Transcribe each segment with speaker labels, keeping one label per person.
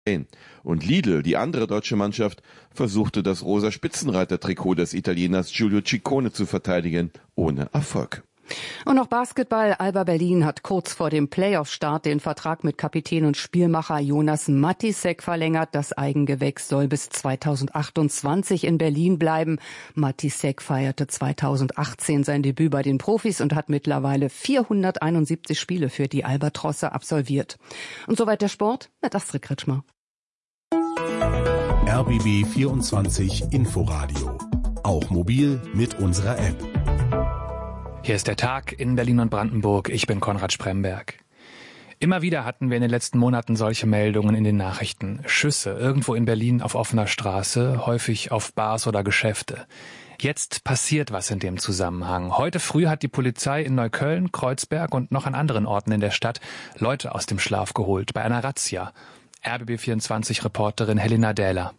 Speaker 1: Und Lidl, die andere deutsche Mannschaft, versuchte das rosa Spitzenreiter-Trikot des Italieners Giulio Ciccone zu verteidigen, ohne Erfolg.
Speaker 2: Und noch Basketball. Alba Berlin hat kurz vor dem Playoff-Start den Vertrag mit Kapitän und Spielmacher Jonas Matisek verlängert. Das Eigengewächs soll bis 2028 in Berlin bleiben. Matisek feierte 2018 sein Debüt bei den Profis und hat mittlerweile 471 Spiele für die Albatrosse absolviert. Und soweit der Sport mit Astrid Kretschmer.
Speaker 3: RBB 24 Inforadio. Auch mobil mit unserer App.
Speaker 4: Hier ist der Tag in Berlin und Brandenburg. Ich bin Konrad Spremberg. Immer wieder hatten wir in den letzten Monaten solche Meldungen in den Nachrichten. Schüsse irgendwo in Berlin auf offener Straße, häufig auf Bars oder Geschäfte. Jetzt passiert was in dem Zusammenhang. Heute früh hat die Polizei in Neukölln, Kreuzberg und noch an anderen Orten in der Stadt Leute aus dem Schlaf geholt bei einer Razzia. RBB24-Reporterin Helena Dähler.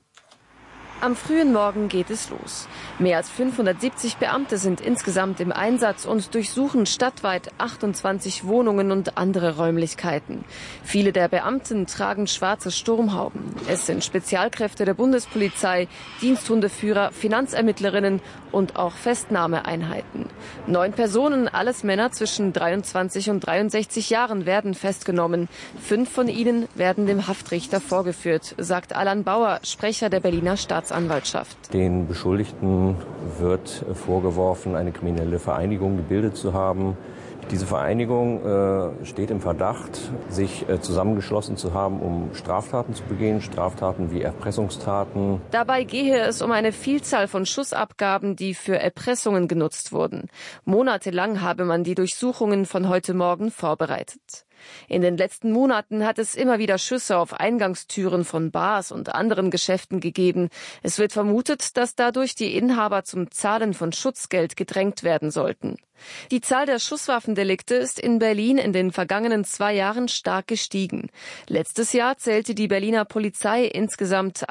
Speaker 5: Am frühen Morgen geht es los. Mehr als 570 Beamte sind insgesamt im Einsatz und durchsuchen stadtweit 28 Wohnungen und andere Räumlichkeiten. Viele der Beamten tragen schwarze Sturmhauben. Es sind Spezialkräfte der Bundespolizei, Diensthundeführer, Finanzermittlerinnen und auch Festnahmeeinheiten. 9 Personen, alles Männer zwischen 23 und 63 Jahren, werden festgenommen. 5 von ihnen werden dem Haftrichter vorgeführt, sagt Alan Bauer, Sprecher der Berliner Staatsanwaltschaft.
Speaker 6: Den Beschuldigten wird vorgeworfen, eine kriminelle Vereinigung gebildet zu haben. Diese Vereinigung steht im Verdacht, sich zusammengeschlossen zu haben, um Straftaten zu begehen, Straftaten wie Erpressungstaten.
Speaker 5: Dabei gehe es um eine Vielzahl von Schussabgaben, die für Erpressungen genutzt wurden. Monatelang habe man die Durchsuchungen von heute Morgen vorbereitet. In den letzten Monaten hat es immer wieder Schüsse auf Eingangstüren von Bars und anderen Geschäften gegeben. Es wird vermutet, dass dadurch die Inhaber zum Zahlen von Schutzgeld gedrängt werden sollten. Die Zahl der Schusswaffendelikte ist in Berlin in den vergangenen 2 Jahren stark gestiegen. Letztes Jahr zählte die Berliner Polizei insgesamt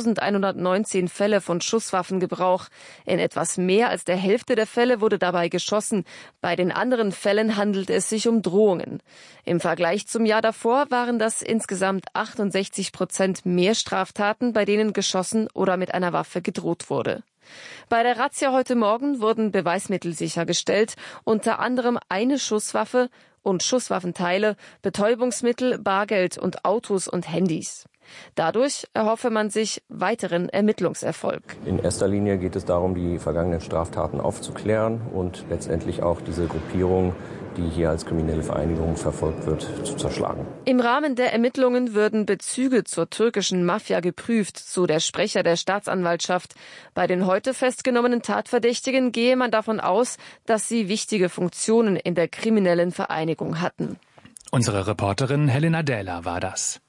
Speaker 5: 1119 Fälle von Schusswaffengebrauch. In etwas mehr als der Hälfte der Fälle wurde dabei geschossen. Bei den anderen Fällen handelt es sich um Drohungen. Im Vergleich zum Jahr davor waren das insgesamt 68% mehr Straftaten, bei denen geschossen oder mit einer Waffe gedroht wurde. Bei der Razzia heute Morgen wurden Beweismittel sichergestellt, unter anderem eine Schusswaffe und Schusswaffenteile, Betäubungsmittel, Bargeld und Autos und Handys. Dadurch erhoffe man sich weiteren Ermittlungserfolg.
Speaker 6: In erster Linie geht es darum, die vergangenen Straftaten aufzuklären und letztendlich auch diese Gruppierung, die hier als kriminelle Vereinigung verfolgt wird, zu zerschlagen.
Speaker 5: Im Rahmen der Ermittlungen würden Bezüge zur türkischen Mafia geprüft, so der Sprecher der Staatsanwaltschaft. Bei den heute festgenommenen Tatverdächtigen gehe man davon aus, dass sie wichtige Funktionen in der kriminellen Vereinigung hatten.
Speaker 4: Unsere Reporterin Helena Dähler war das.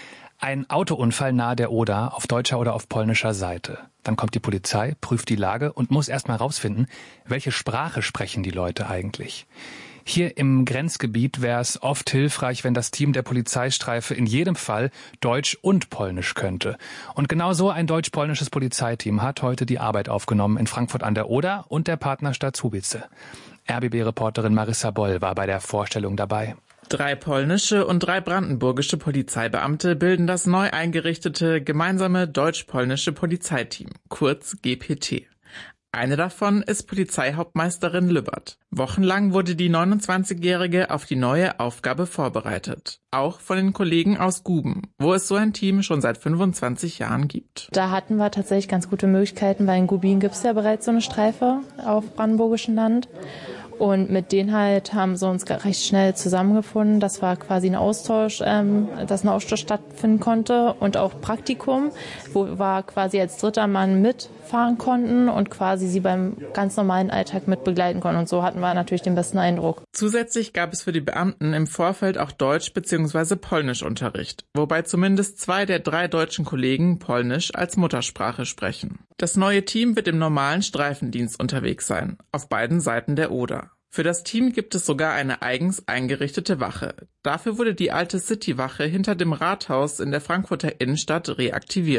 Speaker 4: Ein Autounfall nahe der Oder auf deutscher oder auf polnischer Seite. Dann kommt die Polizei, prüft die Lage und muss erst mal rausfinden, welche Sprache sprechen die Leute eigentlich. Hier im Grenzgebiet wäre es oft hilfreich, wenn das Team der Polizeistreife in jedem Fall Deutsch und Polnisch könnte. Und genau so ein deutsch-polnisches Polizeiteam hat heute die Arbeit aufgenommen in Frankfurt an der Oder und der Partnerstadt Słubice. RBB-Reporterin Marissa Boll war bei der Vorstellung dabei.
Speaker 7: 3 polnische und 3 brandenburgische Polizeibeamte bilden das neu eingerichtete gemeinsame deutsch-polnische Polizeiteam, kurz GPT. Eine davon ist Polizeihauptmeisterin Lübbert. Wochenlang wurde die 29-Jährige auf die neue Aufgabe vorbereitet. Auch von den Kollegen aus Guben, wo es so ein Team schon seit 25 Jahren gibt.
Speaker 8: Da hatten wir tatsächlich ganz gute Möglichkeiten, weil in Gubin gibt es ja bereits so eine Streife auf brandenburgischem Land. Und mit denen halt haben sie uns recht schnell zusammengefunden. Das war quasi ein Austausch, dass ein Austausch stattfinden konnte und auch Praktikum, wo wir quasi als dritter Mann mitfahren konnten und quasi sie beim ganz normalen Alltag mit begleiten konnten. Und so hatten wir natürlich den besten Eindruck.
Speaker 7: Zusätzlich gab es für die Beamten im Vorfeld auch Deutsch- bzw. Polnischunterricht, wobei zumindest 2 der 3 deutschen Kollegen Polnisch als Muttersprache sprechen. Das neue Team wird im normalen Streifendienst unterwegs sein, auf beiden Seiten der Oder. Für das Team gibt es sogar eine eigens eingerichtete Wache. Dafür wurde die alte Citywache hinter dem Rathaus in der Frankfurter Innenstadt reaktiviert.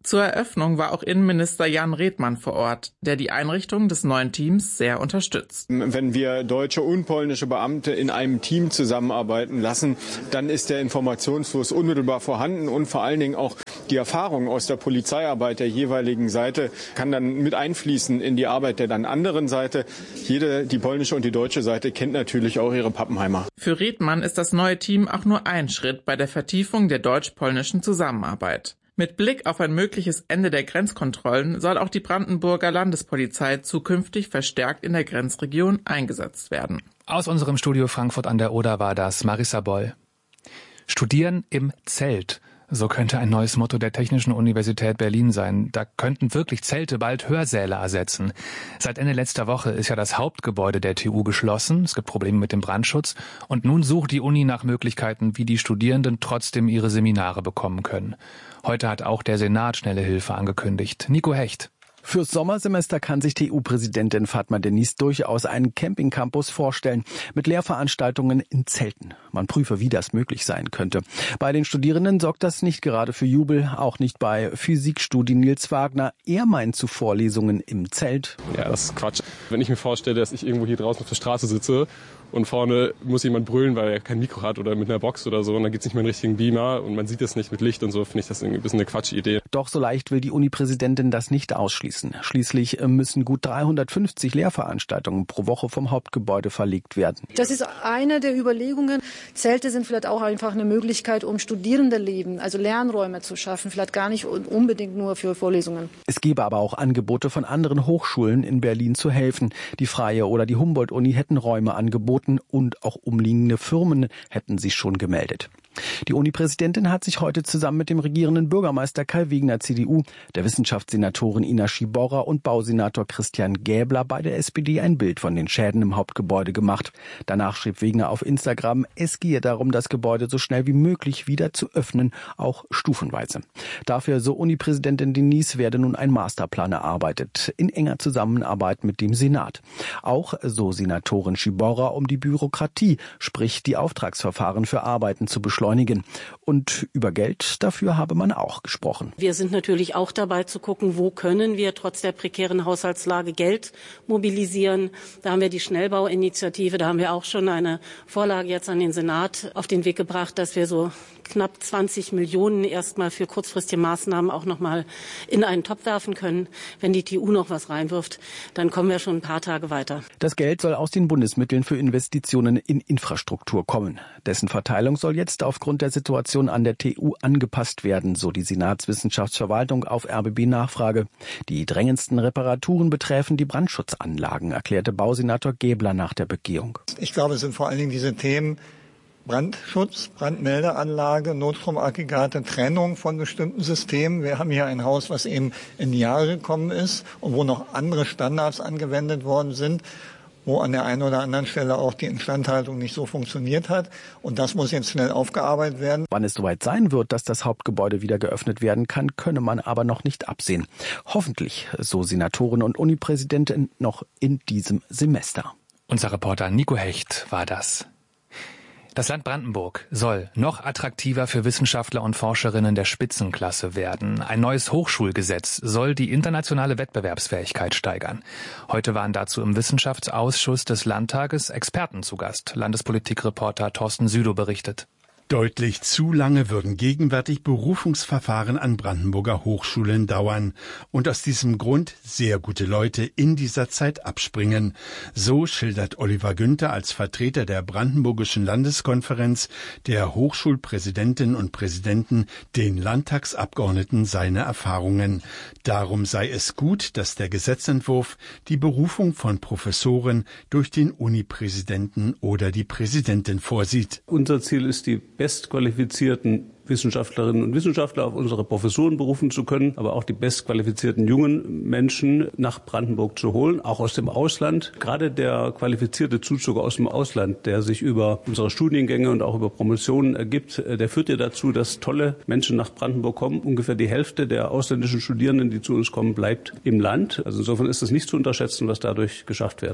Speaker 7: Zur Eröffnung war auch Innenminister Jan Redmann vor Ort, der die Einrichtung des neuen Teams sehr unterstützt.
Speaker 9: Wenn wir deutsche und polnische Beamte in einem Team zusammenarbeiten lassen, dann ist der Informationsfluss unmittelbar vorhanden und vor allen Dingen auch die Erfahrung aus der Polizeiarbeit der jeweiligen Seite kann dann mit einfließen in die Arbeit der dann anderen Seite. Die polnische und die deutsche Seite kennt natürlich auch ihre Pappenheimer.
Speaker 7: Für Redmann ist das neue Team auch nur ein Schritt bei der Vertiefung der deutsch-polnischen Zusammenarbeit. Mit Blick auf ein mögliches Ende der Grenzkontrollen soll auch die Brandenburger Landespolizei zukünftig verstärkt in der Grenzregion eingesetzt werden.
Speaker 4: Aus unserem Studio Frankfurt an der Oder war das Marissa Boll. Studieren im Zelt. So könnte ein neues Motto der Technischen Universität Berlin sein. Da könnten wirklich Zelte bald Hörsäle ersetzen. Seit Ende letzter Woche ist ja das Hauptgebäude der TU geschlossen. Es gibt Probleme mit dem Brandschutz. Und nun sucht die Uni nach Möglichkeiten, wie die Studierenden trotzdem ihre Seminare bekommen können. Heute hat auch der Senat schnelle Hilfe angekündigt. Nico Hecht.
Speaker 10: Fürs Sommersemester kann sich TU-Präsidentin Fatma Deniz durchaus einen Campingcampus vorstellen, mit Lehrveranstaltungen in Zelten. Man prüfe, wie das möglich sein könnte. Bei den Studierenden sorgt das nicht gerade für Jubel, auch nicht bei Physikstudie Nils Wagner. Er meint zu Vorlesungen im Zelt.
Speaker 11: Ja, das ist Quatsch. Wenn ich mir vorstelle, dass ich irgendwo hier draußen auf der Straße sitze und vorne muss jemand brüllen, weil er kein Mikro hat oder mit einer Box oder so, und dann gibt's nicht mehr einen richtigen Beamer und man sieht das nicht mit Licht und so, finde ich das irgendwie ein bisschen eine Quatschidee.
Speaker 10: Doch so leicht will die Uni-Präsidentin das nicht ausschließen. Schließlich müssen gut 350 Lehrveranstaltungen pro Woche vom Hauptgebäude verlegt werden.
Speaker 12: Das ist eine der Überlegungen. Zelte sind vielleicht auch einfach eine Möglichkeit, um Studierendenleben, also Lernräume zu schaffen, vielleicht gar nicht unbedingt nur für Vorlesungen.
Speaker 10: Es gäbe aber auch Angebote von anderen Hochschulen in Berlin zu helfen. Die Freie oder die Humboldt-Uni hätten Räume angeboten und auch umliegende Firmen hätten sich schon gemeldet. Die Uni-Präsidentin hat sich heute zusammen mit dem regierenden Bürgermeister Kai Wegner CDU, der Wissenschaftssenatorin Ina Schiborra und Bausenator Christian Gäbler bei der SPD ein Bild von den Schäden im Hauptgebäude gemacht. Danach schrieb Wegner auf Instagram, es gehe darum, das Gebäude so schnell wie möglich wieder zu öffnen, auch stufenweise. Dafür, so Uni-Präsidentin Deniz, werde nun ein Masterplan erarbeitet, in enger Zusammenarbeit mit dem Senat. Auch, so Senatorin Schiborra, um die Bürokratie, sprich die Auftragsverfahren für Arbeiten zu beschleunigen. Und über Geld dafür habe man auch gesprochen.
Speaker 13: Wir sind natürlich auch dabei zu gucken, wo können wir trotz der prekären Haushaltslage Geld mobilisieren. Da haben wir die Schnellbauinitiative, da haben wir auch schon eine Vorlage jetzt an den Senat auf den Weg gebracht, dass wir so knapp 20 Millionen erstmal für kurzfristige Maßnahmen auch nochmal in einen Topf werfen können. Wenn die TU noch was reinwirft, dann kommen wir schon ein paar Tage weiter.
Speaker 10: Das Geld soll aus den Bundesmitteln für Investitionen in Infrastruktur kommen. Dessen Verteilung soll jetzt aufgrund der Situation an der TU angepasst werden, so die Senatswissenschaftsverwaltung auf RBB-Nachfrage. Die drängendsten Reparaturen betreffen die Brandschutzanlagen, erklärte Bausenator Gäbler nach der Begehung.
Speaker 14: Ich glaube, es sind vor allen Dingen diese Themen Brandschutz, Brandmeldeanlage, Notstromaggregate, Trennung von bestimmten Systemen. Wir haben hier ein Haus, was eben in die Jahre gekommen ist und wo noch andere Standards angewendet worden sind, wo an der einen oder anderen Stelle auch die Instandhaltung nicht so funktioniert hat. Und das muss jetzt schnell aufgearbeitet werden.
Speaker 10: Wann es soweit sein wird, dass das Hauptgebäude wieder geöffnet werden kann, könne man aber noch nicht absehen. Hoffentlich, so Senatorin und Uni-Präsidentin, noch in diesem Semester.
Speaker 4: Unser Reporter Nico Hecht war das. Das Land Brandenburg soll noch attraktiver für Wissenschaftler und Forscherinnen der Spitzenklasse werden. Ein neues Hochschulgesetz soll die internationale Wettbewerbsfähigkeit steigern. Heute waren dazu im Wissenschaftsausschuss des Landtages Experten zu Gast. Landespolitikreporter Thorsten Südow berichtet.
Speaker 15: Deutlich zu lange würden gegenwärtig Berufungsverfahren an Brandenburger Hochschulen dauern und aus diesem Grund sehr gute Leute in dieser Zeit abspringen. So schildert Oliver Günther als Vertreter der Brandenburgischen Landeskonferenz der Hochschulpräsidentinnen und Präsidenten den Landtagsabgeordneten seine Erfahrungen. Darum sei es gut, dass der Gesetzentwurf die Berufung von Professoren durch den Unipräsidenten oder die Präsidentin vorsieht.
Speaker 16: Unser Ziel ist, die bestqualifizierten Wissenschaftlerinnen und Wissenschaftler auf unsere Professuren berufen zu können, aber auch die bestqualifizierten jungen Menschen nach Brandenburg zu holen, auch aus dem Ausland. Gerade der qualifizierte Zuzug aus dem Ausland, der sich über unsere Studiengänge und auch über Promotionen ergibt, der führt ja dazu, dass tolle Menschen nach Brandenburg kommen. Ungefähr die Hälfte der ausländischen Studierenden, die zu uns kommen, bleibt im Land. Also insofern ist es nicht zu unterschätzen, was dadurch geschafft werden kann.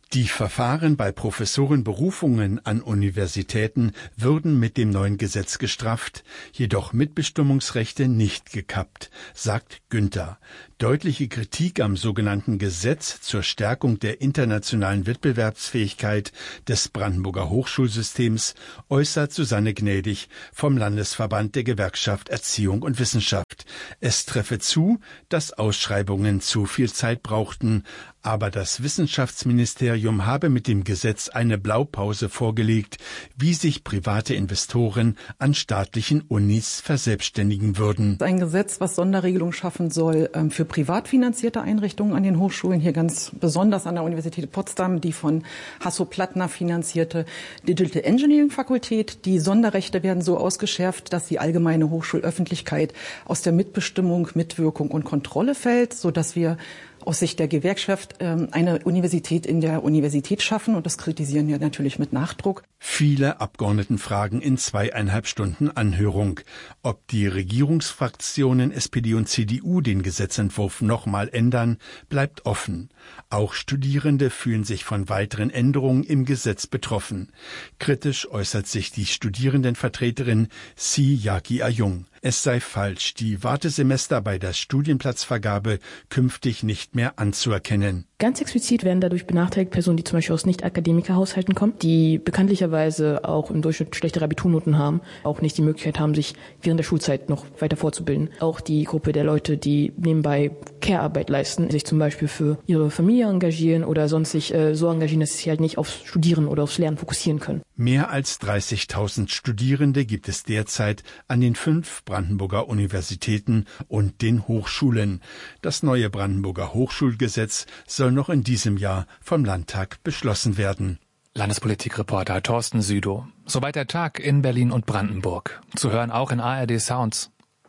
Speaker 15: Die Verfahren bei Professorenberufungen an Universitäten würden mit dem neuen Gesetz gestrafft, jedoch Mitbestimmungsrechte nicht gekappt, sagt Günther. Deutliche Kritik am sogenannten Gesetz zur Stärkung der internationalen Wettbewerbsfähigkeit des Brandenburger Hochschulsystems äußert Susanne Gnädig vom Landesverband der Gewerkschaft Erziehung und Wissenschaft. Es treffe zu, dass Ausschreibungen zu viel Zeit brauchten, aber das Wissenschaftsministerium habe mit dem Gesetz eine Blaupause vorgelegt, wie sich private Investoren an staatlichen Unis verselbstständigen würden.
Speaker 17: Ein Gesetz, was Sonderregelungen schaffen soll für privat finanzierte Einrichtungen an den Hochschulen, hier ganz besonders an der Universität Potsdam, die von Hasso-Plattner finanzierte Digital Engineering Fakultät. Die Sonderrechte werden so ausgeschärft, dass die allgemeine Hochschulöffentlichkeit aus der Mitbestimmung, Mitwirkung und Kontrolle fällt, sodass wir aus Sicht der Gewerkschaft eine Universität in der Universität schaffen. Und das kritisieren wir natürlich mit Nachdruck.
Speaker 15: Viele Abgeordneten fragen in 2,5 Stunden Anhörung, ob die Regierungsfraktionen SPD und CDU den Gesetzentwurf nochmal ändern, bleibt offen. Auch Studierende fühlen sich von weiteren Änderungen im Gesetz betroffen. Kritisch äußert sich die Studierendenvertreterin Si Yaki Ayung. Es sei falsch, die Wartesemester bei der Studienplatzvergabe künftig nicht mehr anzuerkennen.
Speaker 18: Ganz explizit werden dadurch benachteiligt Personen, die zum Beispiel aus Nicht-Akademiker-Haushalten kommen, die bekanntlicherweise auch im Durchschnitt schlechtere Abiturnoten haben, auch nicht die Möglichkeit haben, sich während der Schulzeit noch weiter fortzubilden. Auch die Gruppe der Leute, die nebenbei Care-Arbeit leisten, sich zum Beispiel für ihre Familie engagieren oder sonst sich so engagieren, dass sie sich halt nicht aufs Studieren oder aufs Lernen fokussieren können.
Speaker 15: Mehr als 30.000 Studierende gibt es derzeit an den 5 Brandenburger Universitäten und den Hochschulen. Das neue Brandenburger Hochschulgesetz soll noch in diesem Jahr vom Landtag beschlossen werden.
Speaker 4: Landespolitikreporter Thorsten Südow. Soweit der Tag in Berlin und Brandenburg. Zu hören auch in ARD Sounds.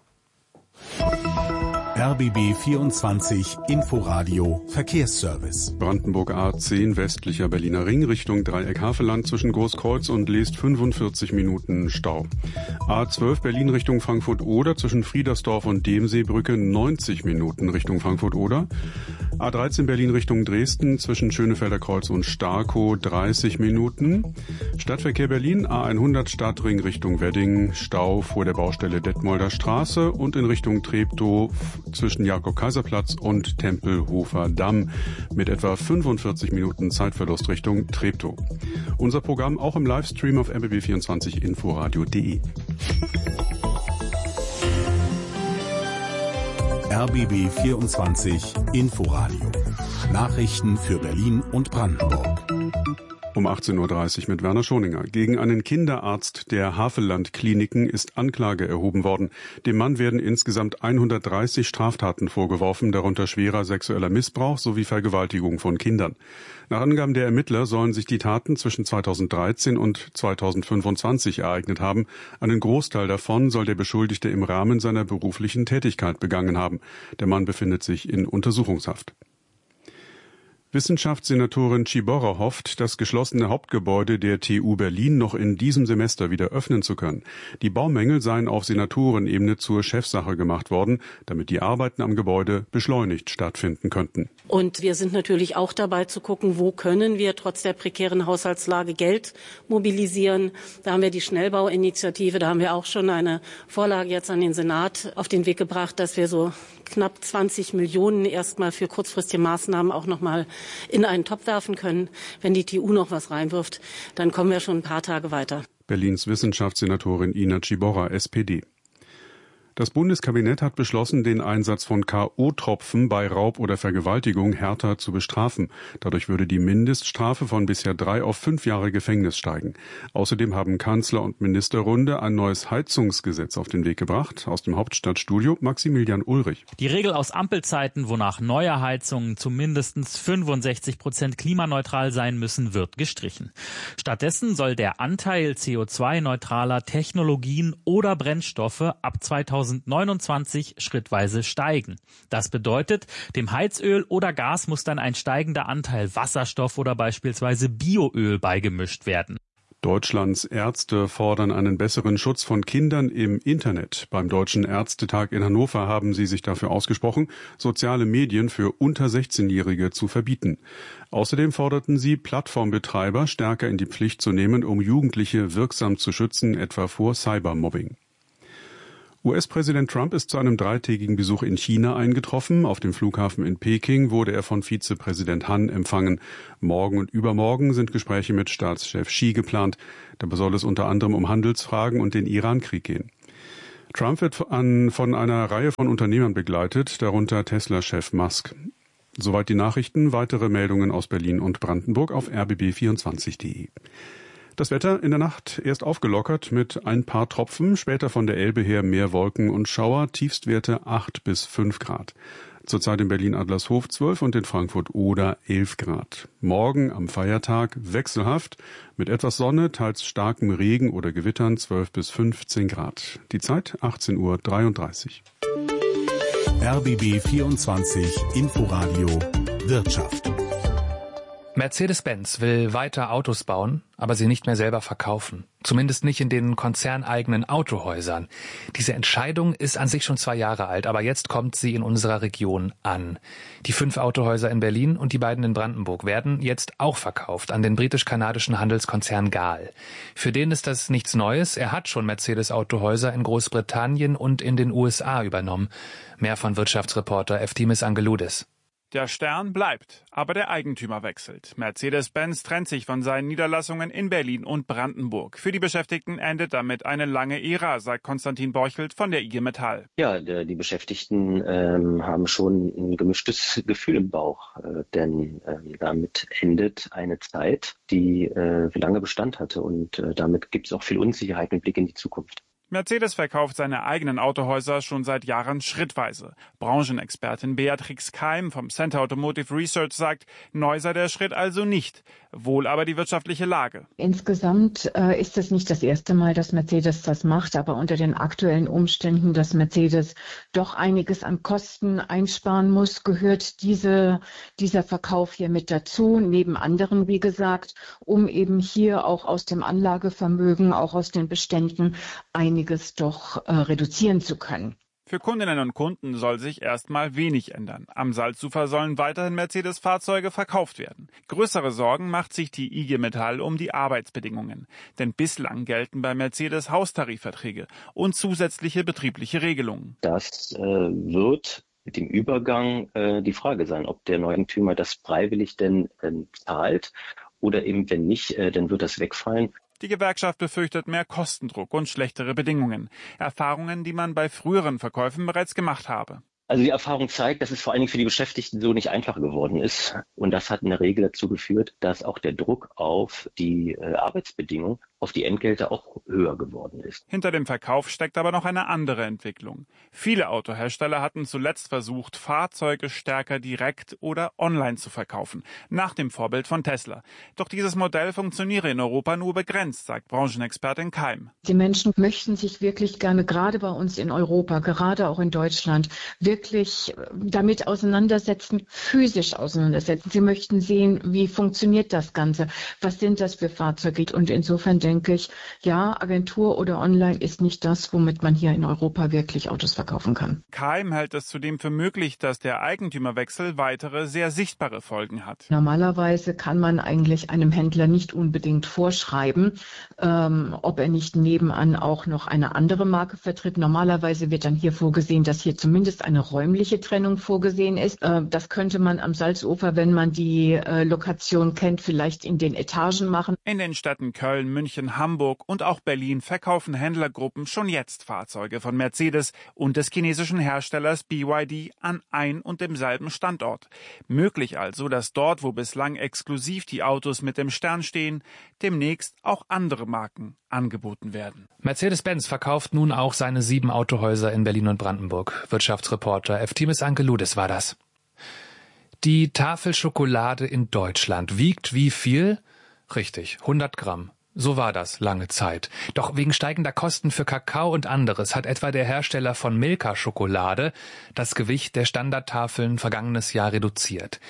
Speaker 3: RBB 24 Inforadio Verkehrsservice.
Speaker 19: Brandenburg A10 westlicher Berliner Ring Richtung Dreieck-Havelland zwischen Großkreuz und Leest 45 Minuten Stau. A12 Berlin Richtung Frankfurt-Oder zwischen Friedersdorf und Demseebrücke 90 Minuten Richtung Frankfurt-Oder. A13 Berlin Richtung Dresden zwischen Schönefelder Kreuz und Starkow 30 Minuten. Stadtverkehr Berlin A100 Stadtring Richtung Wedding, Stau vor der Baustelle Detmolder Straße und in Richtung Treptow zwischen Jakob-Kaiser-Platz und Tempelhofer Damm mit etwa 45 Minuten Zeitverlust Richtung Treptow. Unser Programm auch im Livestream auf rbb24inforadio.de.
Speaker 3: RBB 24 Inforadio. Nachrichten für Berlin und Brandenburg.
Speaker 19: Um 18.30 Uhr mit Werner Schoninger. Gegen einen Kinderarzt der Havelland-Kliniken ist Anklage erhoben worden. Dem Mann werden insgesamt 130 Straftaten vorgeworfen, darunter schwerer sexueller Missbrauch sowie Vergewaltigung von Kindern. Nach Angaben der Ermittler sollen sich die Taten zwischen 2013 und 2025 ereignet haben. Einen Großteil davon soll der Beschuldigte im Rahmen seiner beruflichen Tätigkeit begangen haben. Der Mann befindet sich in Untersuchungshaft. Wissenschaftssenatorin Ciborra hofft, das geschlossene Hauptgebäude der TU Berlin noch in diesem Semester wieder öffnen zu können. Die Baumängel seien auf Senatorenebene zur Chefsache gemacht worden, damit die Arbeiten am Gebäude beschleunigt stattfinden könnten.
Speaker 13: Und wir sind natürlich auch dabei zu gucken, wo können wir trotz der prekären Haushaltslage Geld mobilisieren. Da haben wir die Schnellbauinitiative, da haben wir auch schon eine Vorlage jetzt an den Senat auf den Weg gebracht, dass wir so knapp 20 Millionen erstmal für kurzfristige Maßnahmen auch nochmal in einen Topf werfen können. Wenn die TU noch was reinwirft, dann kommen wir schon ein paar Tage weiter.
Speaker 19: Berlins Wissenschaftssenatorin Ina Ciborra, SPD. Das Bundeskabinett hat beschlossen, den Einsatz von K.O.-Tropfen bei Raub oder Vergewaltigung härter zu bestrafen. Dadurch würde die Mindeststrafe von bisher 3 auf 5 Jahre Gefängnis steigen. Außerdem haben Kanzler und Ministerrunde ein neues Heizungsgesetz auf den Weg gebracht. Aus dem Hauptstadtstudio Maximilian Ulrich.
Speaker 20: Die Regel aus Ampelzeiten, wonach neue Heizungen zu mindestens 65% klimaneutral sein müssen, wird gestrichen. Stattdessen soll der Anteil CO2-neutraler Technologien oder Brennstoffe ab 2029 schrittweise steigen. Das bedeutet, dem Heizöl oder Gas muss dann ein steigender Anteil Wasserstoff oder beispielsweise Bioöl beigemischt werden.
Speaker 19: Deutschlands Ärzte fordern einen besseren Schutz von Kindern im Internet. Beim Deutschen Ärztetag in Hannover haben sie sich dafür ausgesprochen, soziale Medien für unter 16-Jährige zu verbieten. Außerdem forderten sie, Plattformbetreiber stärker in die Pflicht zu nehmen, um Jugendliche wirksam zu schützen, etwa vor Cybermobbing. US-Präsident Trump ist zu einem 3-tägigen Besuch in China eingetroffen. Auf dem Flughafen in Peking wurde er von Vizepräsident Han empfangen. Morgen und übermorgen sind Gespräche mit Staatschef Xi geplant. Dabei soll es unter anderem um Handelsfragen und den Iran-Krieg gehen. Trump wird von einer Reihe von Unternehmern begleitet, darunter Tesla-Chef Musk. Soweit die Nachrichten. Weitere Meldungen aus Berlin und Brandenburg auf rbb24.de. Das Wetter in der Nacht erst aufgelockert mit ein paar Tropfen, später von der Elbe her mehr Wolken und Schauer, Tiefstwerte 8 bis 5 Grad. Zurzeit in Berlin-Adlershof 12 und in Frankfurt-Oder 11 Grad. Morgen am Feiertag wechselhaft, mit etwas Sonne, teils starkem Regen oder Gewittern 12 bis 15 Grad. Die Zeit 18:33 Uhr.
Speaker 3: RBB 24 Inforadio Wirtschaft.
Speaker 4: Mercedes-Benz will weiter Autos bauen, aber sie nicht mehr selber verkaufen. Zumindest nicht in den konzerneigenen Autohäusern. Diese Entscheidung ist an sich schon 2 Jahre alt, aber jetzt kommt sie in unserer Region an. Die 5 Autohäuser in Berlin und die beiden in Brandenburg werden jetzt auch verkauft an den britisch-kanadischen Handelskonzern GAL. Für den ist das nichts Neues. Er hat schon Mercedes-Autohäuser in Großbritannien und in den USA übernommen. Mehr von Wirtschaftsreporter Eftimis Angeloudis.
Speaker 21: Der Stern bleibt, aber der Eigentümer wechselt. Mercedes-Benz trennt sich von seinen Niederlassungen in Berlin und Brandenburg. Für die Beschäftigten endet damit eine lange Ära, sagt Konstantin Borchelt von der IG Metall.
Speaker 22: Ja, die Beschäftigten haben schon ein gemischtes Gefühl im Bauch, denn damit endet eine Zeit, die lange Bestand hatte und damit gibt es auch viel Unsicherheit mit Blick in die Zukunft.
Speaker 21: Mercedes verkauft seine eigenen Autohäuser schon seit Jahren schrittweise. Branchenexpertin Beatrix Keim vom Center Automotive Research sagt, neu sei der Schritt also nicht, wohl aber die wirtschaftliche Lage.
Speaker 23: Insgesamt ist es nicht das erste Mal, dass Mercedes das macht, aber unter den aktuellen Umständen, dass Mercedes doch einiges an Kosten einsparen muss, gehört dieser Verkauf hier mit dazu, neben anderen, wie gesagt, um eben hier auch aus dem Anlagevermögen, auch aus den Beständen einiges doch reduzieren zu können.
Speaker 21: Für Kundinnen und Kunden soll sich erstmal wenig ändern. Am Salzufer sollen weiterhin Mercedes-Fahrzeuge verkauft werden. Größere Sorgen macht sich die IG Metall um die Arbeitsbedingungen. Denn bislang gelten bei Mercedes Haustarifverträge und zusätzliche betriebliche Regelungen.
Speaker 22: Das wird mit dem Übergang die Frage sein, ob der Neueigentümer das freiwillig denn zahlt oder eben wenn nicht, dann wird das wegfallen.
Speaker 21: Die Gewerkschaft befürchtet mehr Kostendruck und schlechtere Bedingungen. Erfahrungen, die man bei früheren Verkäufen bereits gemacht habe.
Speaker 22: Also die Erfahrung zeigt, dass es vor allen Dingen für die Beschäftigten so nicht einfacher geworden ist. Und das hat in der Regel dazu geführt, dass auch der Druck auf die Arbeitsbedingungen, auf die Entgelte auch höher geworden ist.
Speaker 21: Hinter dem Verkauf steckt aber noch eine andere Entwicklung. Viele Autohersteller hatten zuletzt versucht, Fahrzeuge stärker direkt oder online zu verkaufen, nach dem Vorbild von Tesla. Doch dieses Modell funktioniere in Europa nur begrenzt, sagt Branchenexpertin Keim.
Speaker 23: Die Menschen möchten sich wirklich gerne, gerade bei uns in Europa, gerade auch in Deutschland, wirklich damit auseinandersetzen, physisch auseinandersetzen. Sie möchten sehen, wie funktioniert das Ganze, was sind das für Fahrzeuge. Und insofern denke ich, ja, Agentur oder online ist nicht das, womit man hier in Europa wirklich Autos verkaufen kann.
Speaker 21: Keim hält es zudem für möglich, dass der Eigentümerwechsel weitere, sehr sichtbare Folgen hat.
Speaker 23: Normalerweise kann man eigentlich einem Händler nicht unbedingt vorschreiben, ob er nicht nebenan auch noch eine andere Marke vertritt. Normalerweise wird dann hier vorgesehen, dass hier zumindest eine räumliche Trennung vorgesehen ist. Das könnte man am Salzufer, wenn man die Lokation kennt, vielleicht in den Etagen machen.
Speaker 21: In den Städten Köln, München, Hamburg und auch Berlin verkaufen Händlergruppen schon jetzt Fahrzeuge von Mercedes und des chinesischen Herstellers BYD an ein und demselben Standort. Möglich also, dass dort, wo bislang exklusiv die Autos mit dem Stern stehen, demnächst auch andere Marken angeboten werden.
Speaker 4: Mercedes-Benz verkauft nun auch seine 7 Autohäuser in Berlin und Brandenburg. Wirtschaftsreporter Eftimis Angeloudis war das. Die Tafel Schokolade in Deutschland wiegt wie viel? Richtig, 100 Gramm. So war das lange Zeit. Doch wegen steigender Kosten für Kakao und anderes hat etwa der Hersteller von Milka Schokolade das Gewicht der Standardtafeln vergangenes Jahr reduziert.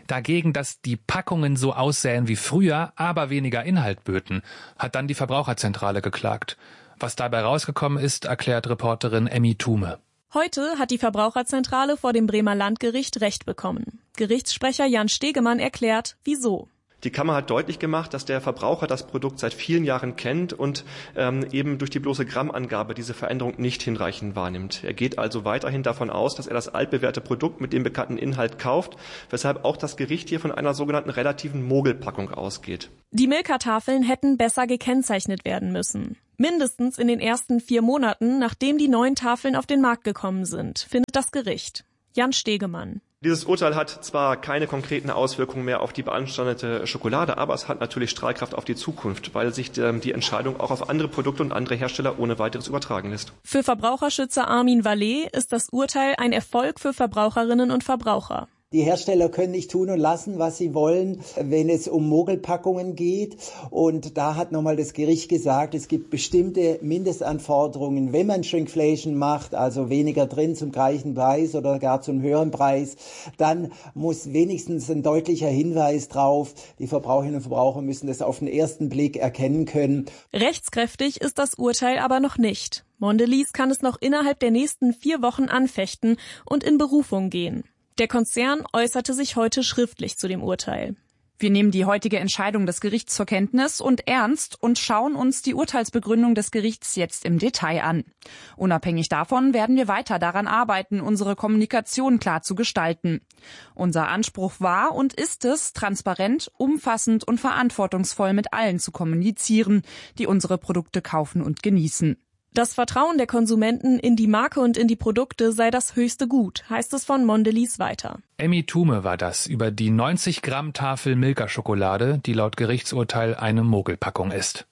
Speaker 4: Dagegen, dass die Packungen so aussähen wie früher, aber weniger Inhalt böten, hat dann die Verbraucherzentrale geklagt. Was dabei rausgekommen ist, erklärt Reporterin Emmy Thume.
Speaker 1: Heute hat die Verbraucherzentrale vor dem Bremer Landgericht Recht bekommen. Gerichtssprecher Jan Stegemann erklärt, wieso.
Speaker 2: Die Kammer hat deutlich gemacht, dass der Verbraucher das Produkt seit vielen Jahren kennt und eben durch die bloße Grammangabe diese Veränderung nicht hinreichend wahrnimmt. Er geht also weiterhin davon aus, dass er das altbewährte Produkt mit dem bekannten Inhalt kauft, weshalb auch das Gericht hier von einer sogenannten relativen Mogelpackung ausgeht.
Speaker 1: Die Milka-Tafeln hätten besser gekennzeichnet werden müssen. Mindestens in den ersten 4 Monaten, nachdem die neuen Tafeln auf den Markt gekommen sind, findet das Gericht. Jan Stegemann.
Speaker 2: Dieses Urteil hat zwar keine konkreten Auswirkungen mehr auf die beanstandete Schokolade, aber es hat natürlich Strahlkraft auf die Zukunft, weil sich die Entscheidung auch auf andere Produkte und andere Hersteller ohne weiteres übertragen lässt.
Speaker 1: Für Verbraucherschützer Armin Vallet ist das Urteil ein Erfolg für Verbraucherinnen und Verbraucher.
Speaker 6: Die Hersteller können nicht tun und lassen, was sie wollen, wenn es um Mogelpackungen geht. Und da hat nochmal das Gericht gesagt, es gibt bestimmte Mindestanforderungen, wenn man Shrinkflation macht, also weniger drin zum gleichen Preis oder gar zum höheren Preis, dann muss wenigstens ein deutlicher Hinweis drauf. Die Verbraucherinnen und Verbraucher müssen das auf den ersten Blick erkennen können.
Speaker 1: Rechtskräftig ist das Urteil aber noch nicht. Mondelez kann es noch innerhalb der nächsten 4 Wochen anfechten und in Berufung gehen. Der Konzern äußerte sich heute schriftlich zu dem Urteil.
Speaker 24: Wir nehmen die heutige Entscheidung des Gerichts zur Kenntnis und ernst und schauen uns die Urteilsbegründung des Gerichts jetzt im Detail an. Unabhängig davon werden wir weiter daran arbeiten, unsere Kommunikation klar zu gestalten. Unser Anspruch war und ist es, transparent, umfassend und verantwortungsvoll mit allen zu kommunizieren, die unsere Produkte kaufen und genießen. Das Vertrauen der Konsumenten in die Marke und in die Produkte sei das höchste Gut, heißt es von Mondelez weiter.
Speaker 4: Emmy Thume war das über die 90 Gramm Tafel Milka-Schokolade, die laut Gerichtsurteil eine Mogelpackung ist.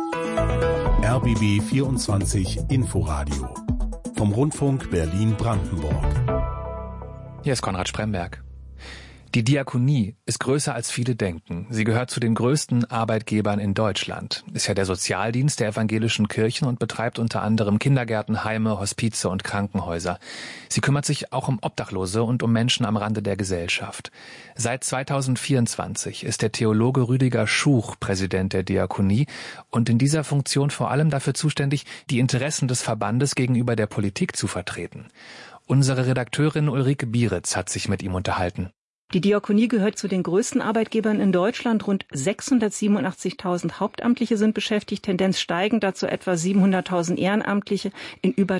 Speaker 3: RBB 24 Inforadio vom Rundfunk Berlin-Brandenburg.
Speaker 4: Hier ist Konrad Spremberg. Die Diakonie ist größer als viele denken. Sie gehört zu den größten Arbeitgebern in Deutschland. Ist ja der Sozialdienst der evangelischen Kirchen und betreibt unter anderem Kindergärten, Heime, Hospize und Krankenhäuser. Sie kümmert sich auch um Obdachlose und um Menschen am Rande der Gesellschaft. Seit 2024 ist der Theologe Rüdiger Schuch Präsident der Diakonie und in dieser Funktion vor allem dafür zuständig, die Interessen des Verbandes gegenüber der Politik zu vertreten. Unsere Redakteurin Ulrike Bieritz hat sich mit ihm unterhalten.
Speaker 25: Die Diakonie gehört zu den größten Arbeitgebern in Deutschland. Rund 687.000 Hauptamtliche sind beschäftigt, Tendenz steigend, dazu etwa 700.000 Ehrenamtliche in über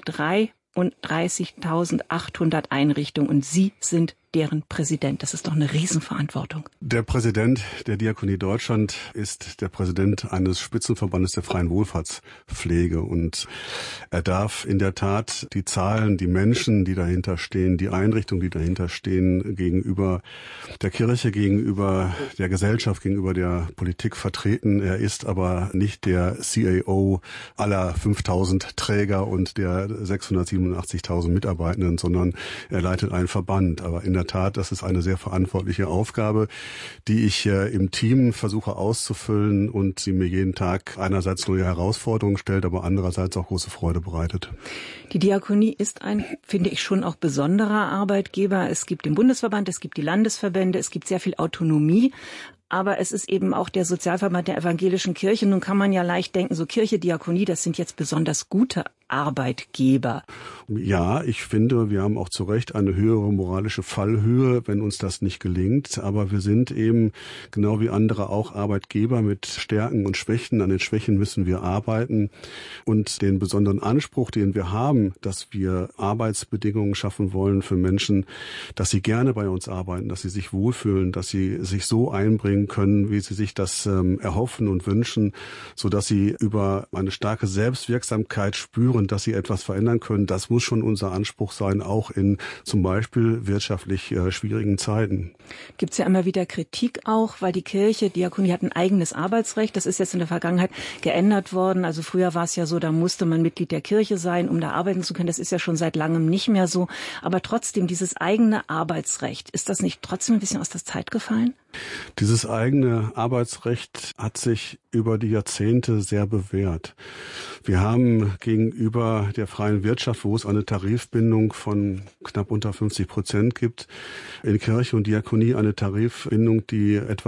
Speaker 25: 33.800 Einrichtungen. Und Sie sind deren Präsident. Das ist doch eine Riesenverantwortung.
Speaker 19: Der Präsident der Diakonie Deutschland ist der Präsident eines Spitzenverbandes der freien Wohlfahrtspflege und er darf in der Tat die Zahlen, die Menschen, die dahinter stehen, die Einrichtungen, die dahinter stehen, gegenüber der Kirche, gegenüber der Gesellschaft, gegenüber der Politik vertreten. Er ist aber nicht der CAO aller 5.000 Träger und der 687.000 Mitarbeitenden, sondern er leitet einen Verband. Aber in der Tat, das ist eine sehr verantwortliche Aufgabe, die ich im Team versuche auszufüllen und die mir jeden Tag einerseits neue Herausforderungen stellt, aber andererseits auch große Freude bereitet.
Speaker 25: Die Diakonie ist ein, finde ich, schon auch besonderer Arbeitgeber. Es gibt den Bundesverband, es gibt die Landesverbände, es gibt sehr viel Autonomie. Aber es ist eben auch der Sozialverband der evangelischen Kirche. Nun kann man ja leicht denken, so Kirche, Diakonie, das sind jetzt besonders gute Arbeitgeber.
Speaker 19: Ja, ich finde, wir haben auch zu Recht eine höhere moralische Fallhöhe, wenn uns das nicht gelingt. Aber wir sind eben, genau wie andere, auch Arbeitgeber mit Stärken und Schwächen. An den Schwächen müssen wir arbeiten. Und den besonderen Anspruch, den wir haben, dass wir Arbeitsbedingungen schaffen wollen für Menschen, dass sie gerne bei uns arbeiten, dass sie sich wohlfühlen, dass sie sich so einbringen können, wie sie sich das erhoffen und wünschen, sodass sie über eine starke Selbstwirksamkeit spüren, dass sie etwas verändern können. Das muss schon unser Anspruch sein, auch in zum Beispiel wirtschaftlich schwierigen Zeiten.
Speaker 25: Gibt es ja immer wieder Kritik auch, weil die Kirche, Diakonie hat ein eigenes Arbeitsrecht. Das ist jetzt in der Vergangenheit geändert worden. Also früher war es ja so, da musste man Mitglied der Kirche sein, um da arbeiten zu können. Das ist ja schon seit langem nicht mehr so. Aber trotzdem, dieses eigene Arbeitsrecht, ist das nicht trotzdem ein bisschen aus der Zeit gefallen?
Speaker 5: Dieses eigene Arbeitsrecht hat sich über die Jahrzehnte sehr bewährt. Wir haben gegenüber der freien Wirtschaft, wo es eine Tarifbindung von knapp unter 50% gibt, in Kirche und Diakonie eine Tarifbindung, die etwa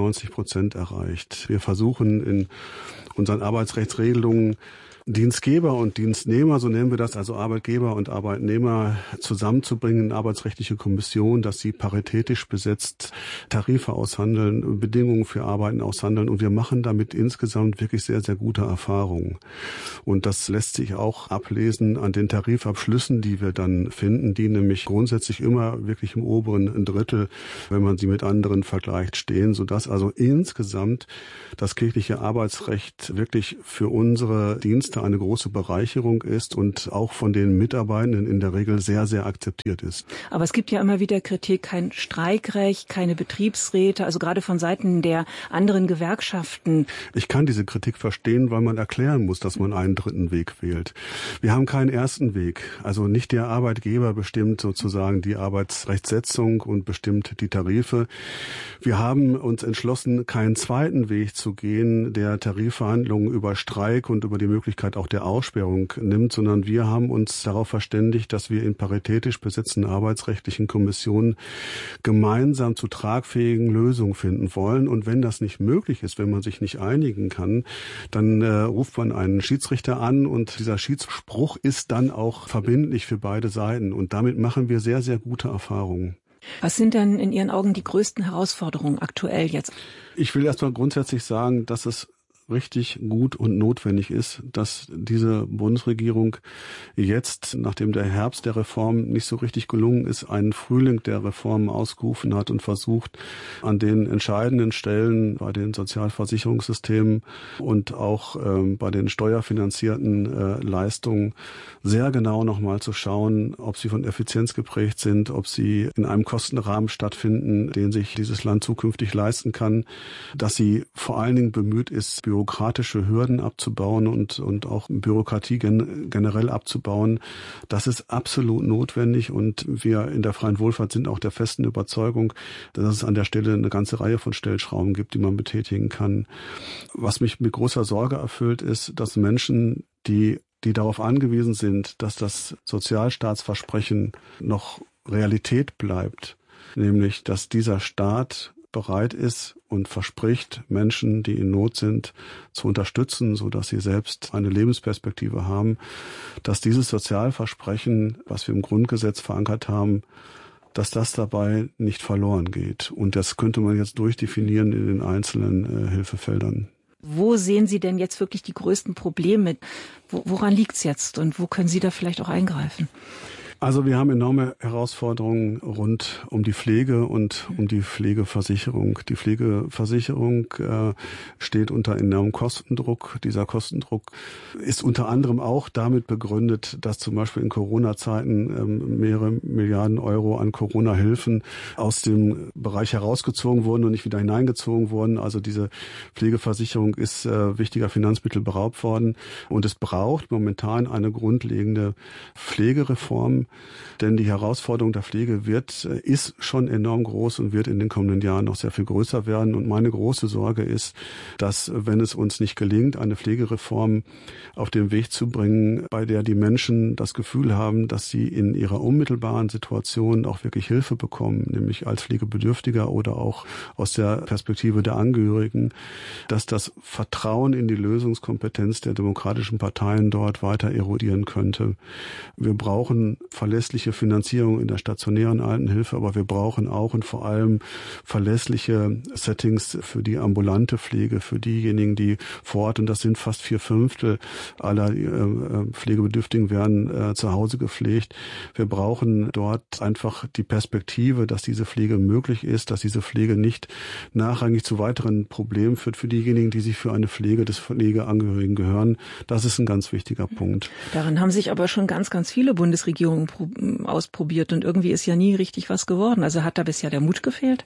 Speaker 5: 97% erreicht. Wir versuchen in unseren Arbeitsrechtsregelungen Dienstgeber und Dienstnehmer, so nennen wir das, also Arbeitgeber und Arbeitnehmer zusammenzubringen in arbeitsrechtliche Kommission, dass sie paritätisch besetzt Tarife aushandeln, Bedingungen für Arbeiten aushandeln, und wir machen damit insgesamt wirklich sehr, sehr gute Erfahrungen. Und das lässt sich auch ablesen an den Tarifabschlüssen, die wir dann finden, die nämlich grundsätzlich immer wirklich im oberen Drittel, wenn man sie mit anderen vergleicht, stehen, sodass also insgesamt das kirchliche Arbeitsrecht wirklich für unsere Dienste eine große Bereicherung ist und auch von den Mitarbeitenden in der Regel sehr, sehr akzeptiert ist.
Speaker 25: Aber es gibt ja immer wieder Kritik, kein Streikrecht, keine Betriebsräte, also gerade von Seiten der anderen Gewerkschaften.
Speaker 5: Ich kann diese Kritik verstehen, weil man erklären muss, dass man einen dritten Weg wählt. Wir haben keinen ersten Weg. Also nicht der Arbeitgeber bestimmt sozusagen die Arbeitsrechtssetzung und bestimmt die Tarife. Wir haben uns entschlossen, keinen zweiten Weg zu gehen, der Tarifverhandlungen über Streik und über die Möglichkeit auch der Aussperrung nimmt, sondern wir haben uns darauf verständigt, dass wir in paritätisch besetzten arbeitsrechtlichen Kommissionen gemeinsam zu tragfähigen Lösungen finden wollen. Und wenn das nicht möglich ist, wenn man sich nicht einigen kann, dann ruft man einen Schiedsrichter an, und dieser Schiedsspruch ist dann auch verbindlich für beide Seiten. Und damit machen wir sehr, sehr gute Erfahrungen.
Speaker 25: Was sind denn in Ihren Augen die größten Herausforderungen aktuell jetzt?
Speaker 5: Ich will erstmal grundsätzlich sagen, dass es richtig gut und notwendig ist, dass diese Bundesregierung jetzt, nachdem der Herbst der Reform nicht so richtig gelungen ist, einen Frühling der Reformen ausgerufen hat und versucht, an den entscheidenden Stellen bei den Sozialversicherungssystemen und auch bei den steuerfinanzierten Leistungen sehr genau nochmal zu schauen, ob sie von Effizienz geprägt sind, ob sie in einem Kostenrahmen stattfinden, den sich dieses Land zukünftig leisten kann, dass sie vor allen Dingen bemüht ist, bürokratische Hürden abzubauen und auch Bürokratie generell abzubauen. Das ist absolut notwendig, und wir in der freien Wohlfahrt sind auch der festen Überzeugung, dass es an der Stelle eine ganze Reihe von Stellschrauben gibt, die man betätigen kann. Was mich mit großer Sorge erfüllt, ist, dass Menschen, die darauf angewiesen sind, dass das Sozialstaatsversprechen noch Realität bleibt, nämlich dass dieser Staat bereit ist und verspricht, Menschen, die in Not sind, zu unterstützen, sodass sie selbst eine Lebensperspektive haben, dass dieses Sozialversprechen, was wir im Grundgesetz verankert haben, dass das dabei nicht verloren geht. Und das könnte man jetzt durchdefinieren in den einzelnen Hilfefeldern.
Speaker 25: Wo sehen Sie denn jetzt wirklich die größten Probleme? Woran liegt's jetzt, und wo können Sie da vielleicht auch eingreifen?
Speaker 5: Also wir haben enorme Herausforderungen rund um die Pflege und um die Pflegeversicherung. Die Pflegeversicherung steht unter enormem Kostendruck. Dieser Kostendruck ist unter anderem auch damit begründet, dass zum Beispiel in Corona-Zeiten mehrere Milliarden Euro an Corona-Hilfen aus dem Bereich herausgezogen wurden und nicht wieder hineingezogen wurden. Also diese Pflegeversicherung ist wichtiger Finanzmittel beraubt worden, und es braucht momentan eine grundlegende Pflegereform. Denn die Herausforderung der Pflege ist schon enorm groß und wird in den kommenden Jahren noch sehr viel größer werden. Und meine große Sorge ist, dass, wenn es uns nicht gelingt, eine Pflegereform auf den Weg zu bringen, bei der die Menschen das Gefühl haben, dass sie in ihrer unmittelbaren Situation auch wirklich Hilfe bekommen, nämlich als Pflegebedürftiger oder auch aus der Perspektive der Angehörigen, dass das Vertrauen in die Lösungskompetenz der demokratischen Parteien dort weiter erodieren könnte. Wir brauchen verlässliche Finanzierung in der stationären Altenhilfe, aber wir brauchen auch und vor allem verlässliche Settings für die ambulante Pflege, für diejenigen, die vor Ort, und das sind fast 4/5 aller Pflegebedürftigen, werden zu Hause gepflegt. Wir brauchen dort einfach die Perspektive, dass diese Pflege möglich ist, dass diese Pflege nicht nachrangig zu weiteren Problemen führt für diejenigen, die sich für eine Pflege des Pflegeangehörigen gehören. Das ist ein ganz wichtiger Punkt.
Speaker 25: Daran haben sich aber schon ganz, ganz viele Bundesregierungen ausprobiert, und irgendwie ist ja nie richtig was geworden. Also hat da bisher der Mut gefehlt?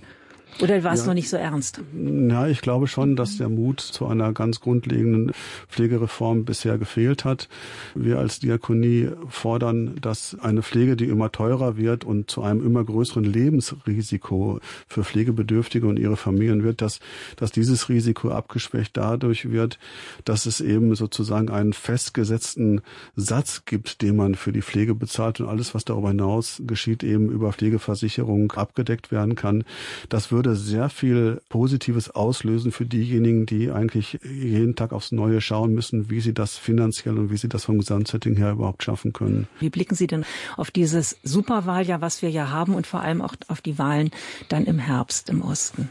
Speaker 25: Oder war es noch nicht so ernst?
Speaker 5: Ja, ich glaube schon, dass der Mut zu einer ganz grundlegenden Pflegereform bisher gefehlt hat. Wir als Diakonie fordern, dass eine Pflege, die immer teurer wird und zu einem immer größeren Lebensrisiko für Pflegebedürftige und ihre Familien wird, dass dieses Risiko abgeschwächt dadurch wird, dass es eben sozusagen einen festgesetzten Satz gibt, den man für die Pflege bezahlt und alles, was darüber hinaus geschieht, eben über Pflegeversicherung abgedeckt werden kann. Das würde sehr viel Positives auslösen für diejenigen, die eigentlich jeden Tag aufs Neue schauen müssen, wie sie das finanziell und wie sie das vom Gesamtsetting her überhaupt schaffen können.
Speaker 25: Wie blicken Sie denn auf dieses Superwahljahr, was wir ja haben, und vor allem auch auf die Wahlen dann im Herbst im Osten?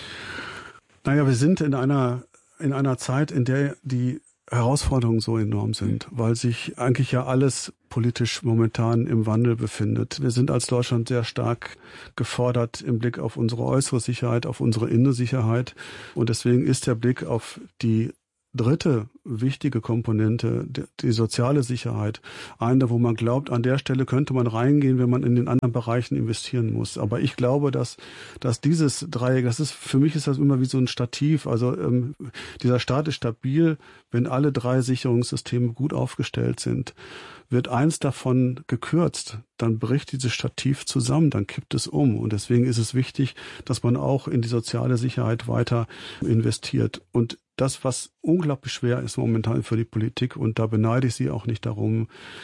Speaker 5: Naja, wir sind in einer Zeit, in der die Herausforderungen so enorm sind, weil sich eigentlich ja alles politisch momentan im Wandel befindet. Wir sind als Deutschland sehr stark gefordert im Blick auf unsere äußere Sicherheit, auf unsere innere Sicherheit. Und deswegen ist der Blick auf die dritte wichtige Komponente, die soziale Sicherheit, eine, wo man glaubt, an der Stelle könnte man reingehen, wenn man in den anderen Bereichen investieren muss. Aber ich glaube, dass dieses Dreieck, für mich ist das immer wie so ein Stativ. Also dieser Staat ist stabil, wenn alle drei Sicherungssysteme gut aufgestellt sind. Wird eins davon gekürzt, dann bricht dieses Stativ zusammen, dann kippt es um. Und deswegen ist es wichtig, dass man auch in die soziale Sicherheit weiter investiert. Und das, was unglaublich schwer ist momentan für die Politik, und da beneide ich sie auch nicht darum,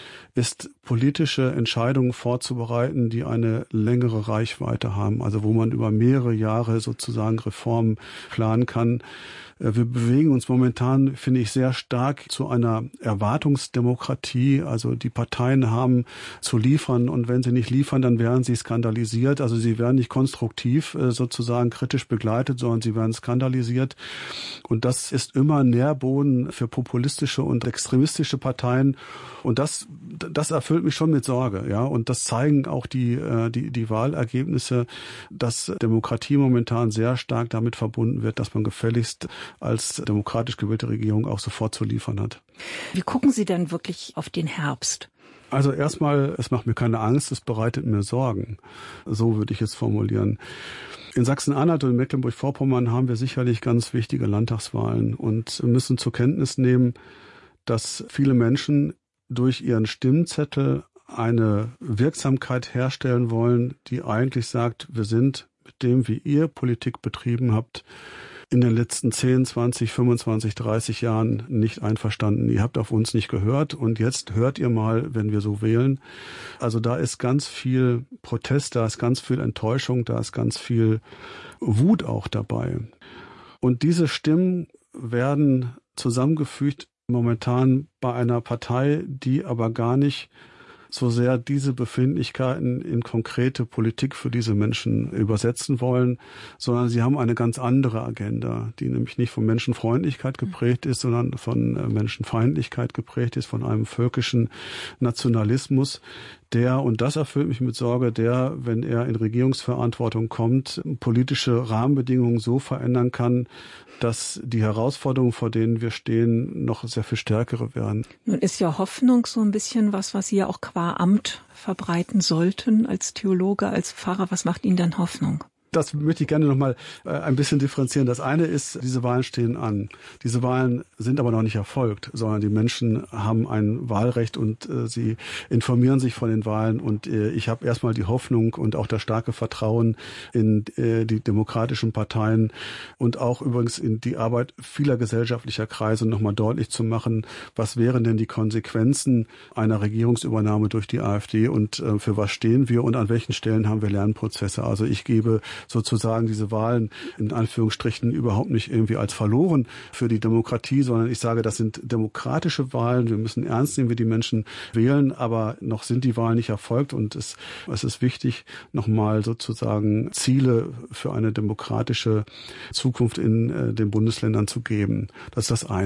Speaker 5: ist politische Entscheidungen vorzubereiten, die eine längere Reichweite haben, also wo man über mehrere Jahre sozusagen Reformen planen kann. Wir bewegen uns momentan, finde ich, sehr stark zu einer Erwartungsdemokratie. Also die Parteien haben zu liefern, und wenn sie nicht liefern, dann werden sie skandalisiert. Also sie werden nicht konstruktiv sozusagen kritisch begleitet, sondern sie werden skandalisiert. Und das ist immer ein Nährboden für populistische und extremistische Parteien. Und das erfüllt mich schon mit Sorge, ja. Und das zeigen auch die Wahlergebnisse, dass Demokratie momentan sehr stark damit verbunden wird, dass man gefälligst als demokratisch gewählte Regierung auch sofort zu liefern hat.
Speaker 25: Wie gucken Sie denn wirklich auf den Herbst?
Speaker 5: Also erstmal, es macht mir keine Angst, es bereitet mir Sorgen. So würde ich es formulieren. In Sachsen-Anhalt und in Mecklenburg-Vorpommern haben wir sicherlich ganz wichtige Landtagswahlen und müssen zur Kenntnis nehmen, dass viele Menschen durch ihren Stimmzettel eine Wirksamkeit herstellen wollen, die eigentlich sagt, wir sind mit dem, wie ihr Politik betrieben habt, in den letzten 10, 20, 25, 30 Jahren nicht einverstanden. Ihr habt auf uns nicht gehört und jetzt hört ihr mal, wenn wir so wählen. Also da ist ganz viel Protest, da ist ganz viel Enttäuschung, da ist ganz viel Wut auch dabei. Und diese Stimmen werden zusammengefügt momentan bei einer Partei, die aber gar nicht so sehr diese Befindlichkeiten in konkrete Politik für diese Menschen übersetzen wollen, sondern sie haben eine ganz andere Agenda, die nämlich nicht von Menschenfreundlichkeit geprägt ist, sondern von Menschenfeindlichkeit geprägt ist, von einem völkischen Nationalismus, der, und das erfüllt mich mit Sorge, wenn er in Regierungsverantwortung kommt, politische Rahmenbedingungen so verändern kann, dass die Herausforderungen, vor denen wir stehen, noch sehr viel stärkere werden.
Speaker 25: Nun ist ja Hoffnung so ein bisschen was Sie ja auch qua Amt verbreiten sollten als Theologe, als Pfarrer. Was macht Ihnen denn Hoffnung?
Speaker 5: Das möchte ich gerne noch mal ein bisschen differenzieren. Das eine ist, diese Wahlen stehen an. Diese Wahlen sind aber noch nicht erfolgt, sondern die Menschen haben ein Wahlrecht und sie informieren sich von den Wahlen. Und ich habe erstmal die Hoffnung und auch das starke Vertrauen in die demokratischen Parteien und auch übrigens in die Arbeit vieler gesellschaftlicher Kreise noch mal deutlich zu machen, was wären denn die Konsequenzen einer Regierungsübernahme durch die AfD und für was stehen wir und an welchen Stellen haben wir Lernprozesse. Also ich gebe sozusagen diese Wahlen in Anführungsstrichen überhaupt nicht irgendwie als verloren für die Demokratie, sondern ich sage, das sind demokratische Wahlen. Wir müssen ernst nehmen, wie die Menschen wählen, aber noch sind die Wahlen nicht erfolgt und es ist wichtig, nochmal sozusagen Ziele für eine demokratische Zukunft in den Bundesländern zu geben. Das ist das eine.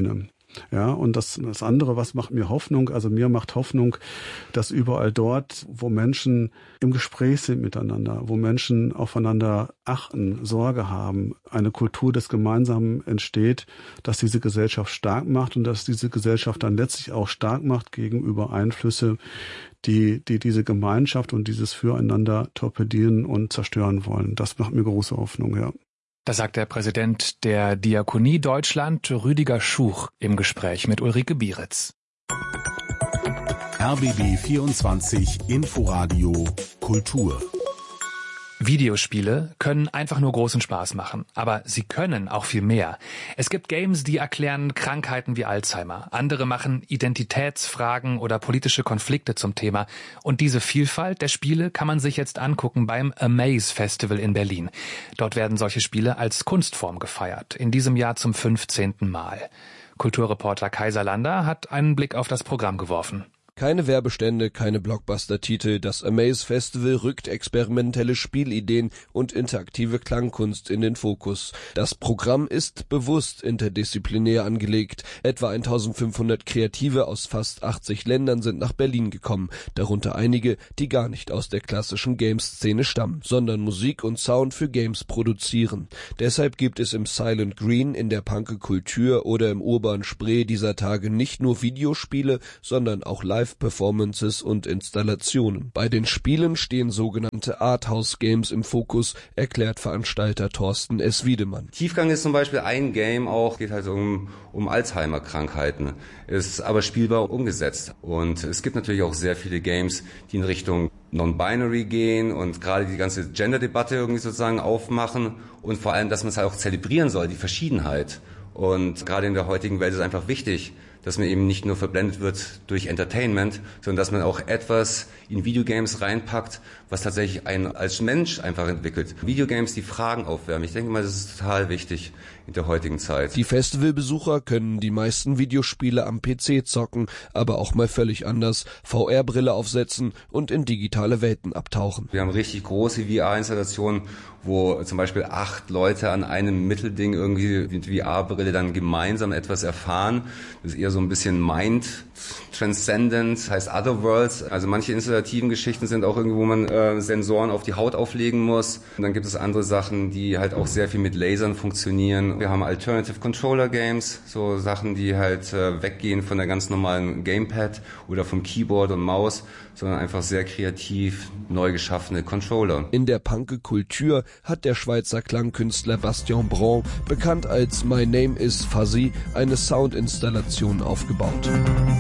Speaker 5: Ja, und das andere, was macht mir Hoffnung? Also mir macht Hoffnung, dass überall dort, wo Menschen im Gespräch sind miteinander, wo Menschen aufeinander achten, Sorge haben, eine Kultur des Gemeinsamen entsteht, dass diese Gesellschaft stark macht und dass diese Gesellschaft dann letztlich auch stark macht gegenüber Einflüsse, die diese Gemeinschaft und dieses Füreinander torpedieren und zerstören wollen. Das macht mir große Hoffnung, ja.
Speaker 4: Das sagt der Präsident der Diakonie Deutschland, Rüdiger Schuch, im Gespräch mit Ulrike Bieritz.
Speaker 3: RBB 24 Inforadio Kultur.
Speaker 4: Videospiele können einfach nur großen Spaß machen, aber sie können auch viel mehr. Es gibt Games, die erklären Krankheiten wie Alzheimer. Andere machen Identitätsfragen oder politische Konflikte zum Thema. Und diese Vielfalt der Spiele kann man sich jetzt angucken beim Amaze Festival in Berlin. Dort werden solche Spiele als Kunstform gefeiert, in diesem Jahr zum 15. Mal. Kulturreporter Kaiser Lander hat einen Blick auf das Programm geworfen.
Speaker 7: Keine Werbestände, keine Blockbuster-Titel, das Amaze Festival rückt experimentelle Spielideen und interaktive Klangkunst in den Fokus. Das Programm ist bewusst interdisziplinär angelegt. Etwa 1500 Kreative aus fast 80 Ländern sind nach Berlin gekommen, darunter einige, die gar nicht aus der klassischen Games-Szene stammen, sondern Musik und Sound für Games produzieren. Deshalb gibt es im Silent Green, in der Panke Kultur oder im Urban Spree dieser Tage nicht nur Videospiele, sondern auch Live-Performances und Installationen. Bei den Spielen stehen sogenannte Arthouse-Games im Fokus, erklärt Veranstalter Thorsten S. Wiedemann.
Speaker 8: Tiefgang ist zum Beispiel ein Game auch, geht halt um Alzheimer-Krankheiten, ist aber spielbar umgesetzt. Und es gibt natürlich auch sehr viele Games, die in Richtung Non-Binary gehen und gerade die ganze Gender-Debatte irgendwie sozusagen aufmachen und vor allem, dass man es halt auch zelebrieren soll, die Verschiedenheit. Und gerade in der heutigen Welt ist es einfach wichtig, dass man eben nicht nur verblendet wird durch Entertainment, sondern dass man auch etwas in Videogames reinpackt, was tatsächlich einen als Mensch einfach entwickelt. Videogames, die Fragen aufwerfen. Ich denke mal, das ist total wichtig in der heutigen Zeit.
Speaker 7: Die Festivalbesucher können die meisten Videospiele am PC zocken, aber auch mal völlig anders, VR-Brille aufsetzen und in digitale Welten abtauchen.
Speaker 8: Wir haben richtig große VR-Installationen, wo zum Beispiel 8 Leute an einem Mittelding irgendwie mit VR-Brille dann gemeinsam etwas erfahren. Das ist eher so ein bisschen Mind-Transcendent, heißt Otherworlds. Also manche installativen Geschichten sind auch irgendwie, wo man Sensoren auf die Haut auflegen muss. Und dann gibt es andere Sachen, die halt auch sehr viel mit Lasern funktionieren. Wir haben Alternative Controller Games, so Sachen, die halt weggehen von der ganz normalen Gamepad oder vom Keyboard und Maus, sondern einfach sehr kreativ neu geschaffene Controller.
Speaker 7: In der Panke Kultur hat der Schweizer Klangkünstler Bastien Brand, bekannt als My Name is Fuzzy, eine Soundinstallation aufgebaut.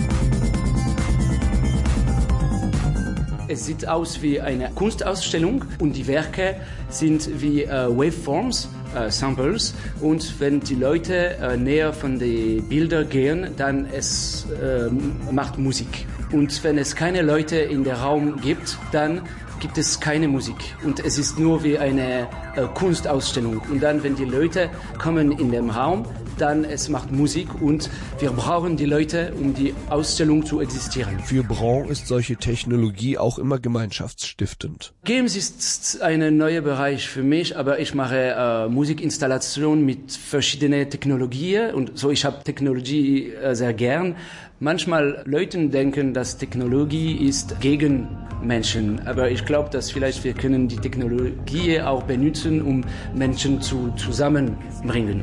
Speaker 9: Es sieht aus wie eine Kunstausstellung und die Werke sind wie Waveforms, Samples, und wenn die Leute näher von den Bildern gehen, dann es macht Musik. Und wenn es keine Leute in der Raum gibt, dann gibt es keine Musik und es ist nur wie eine Kunstausstellung. Und dann, wenn die Leute kommen in den Raum, dann es macht Musik und wir brauchen die Leute, um die Ausstellung zu existieren.
Speaker 7: Für Brand ist solche Technologie auch immer gemeinschaftsstiftend.
Speaker 9: Games ist ein neuer Bereich für mich, aber ich mache Musikinstallation mit verschiedenen Technologien und so. Ich habe Technologie sehr gern. Manchmal Leute denken, dass Technologie ist gegen Menschen, aber ich glaube, dass vielleicht wir können die Technologie auch benutzen, um Menschen zusammenbringen.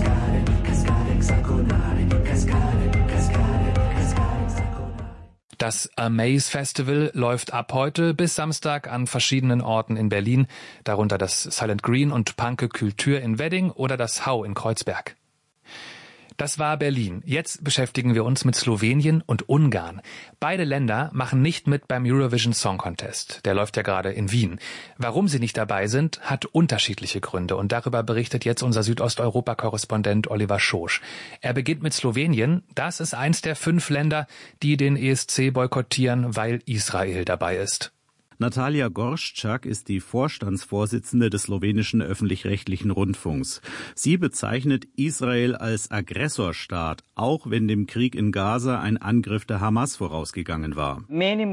Speaker 4: Das Amaze Festival läuft ab heute bis Samstag an verschiedenen Orten in Berlin, darunter das Silent Green und Panke Kultur in Wedding oder das Hau in Kreuzberg. Das war Berlin. Jetzt beschäftigen wir uns mit Slowenien und Ungarn. Beide Länder machen nicht mit beim Eurovision Song Contest. Der läuft ja gerade in Wien. Warum sie nicht dabei sind, hat unterschiedliche Gründe. Und darüber berichtet jetzt unser Südosteuropa-Korrespondent Oliver Schosch. Er beginnt mit Slowenien. Das ist eins der 5 Länder, die den ESC boykottieren, weil Israel dabei ist.
Speaker 10: Natalia Gorszczak ist die Vorstandsvorsitzende des slowenischen öffentlich-rechtlichen Rundfunks. Sie bezeichnet Israel als Aggressorstaat, auch wenn dem Krieg in Gaza ein Angriff der Hamas vorausgegangen war.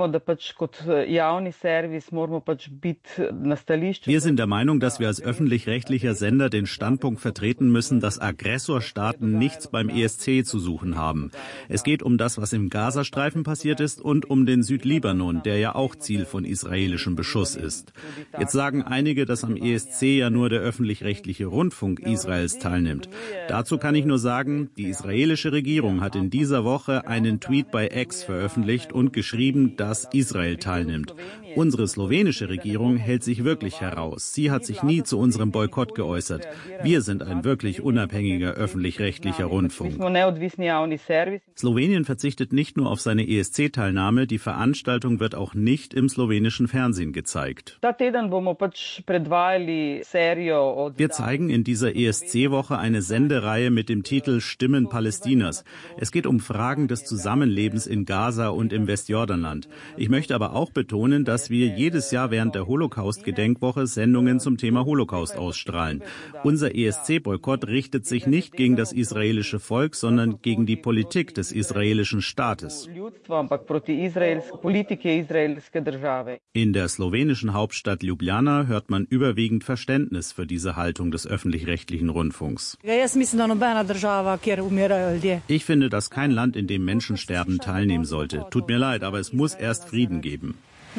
Speaker 10: Wir sind der Meinung, dass wir als öffentlich-rechtlicher Sender den Standpunkt vertreten müssen, dass Aggressorstaaten nichts beim ESC zu suchen haben. Es geht um das, was im Gazastreifen passiert ist, und um den Südlibanon, der ja auch Ziel von israelischem Beschuss ist. Jetzt sagen einige, dass am ESC ja nur der öffentlich-rechtliche Rundfunk Israels teilnimmt. Dazu kann ich nur sagen, die israelische Regierung hat in dieser Woche einen Tweet bei X veröffentlicht und geschrieben, dass Israel teilnimmt. Unsere slowenische Regierung hält sich wirklich heraus. Sie hat sich nie zu unserem Boykott geäußert. Wir sind ein wirklich unabhängiger öffentlich-rechtlicher Rundfunk. Slowenien verzichtet nicht nur auf seine ESC-Teilnahme, die Veranstaltung wird auch nicht im slowenischen Fernsehen gezeigt. Wir zeigen in dieser ESC-Woche eine Sendereihe mit dem Titel Stimmen Palästinas. Es geht um Fragen des Zusammenlebens in Gaza und im Westjordanland. Ich möchte aber auch betonen, dass wir jedes Jahr während der Holocaust-Gedenkwoche Sendungen zum Thema Holocaust ausstrahlen. Unser ESC-Boykott richtet sich nicht gegen das israelische Volk, sondern gegen die Politik des israelischen Staates. In der slowenischen Hauptstadt Ljubljana hört man überwiegend Verständnis für diese Haltung des öffentlich-rechtlichen Rundfunks. Ich finde, dass kein Land, in dem Menschen sterben, teilnehmen sollte. Tut mir leid, aber es muss erst Frieden geben.